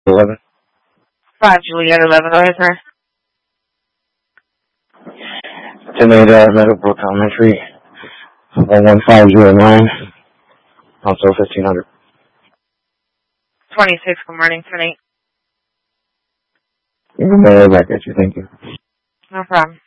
11. 5 Juliet 11. Go ahead, sir. 10-8 Meadowbrook Elementary. 11509. Also 1500. 26. Good morning, 28. Mail back at you. Thank you. No problem.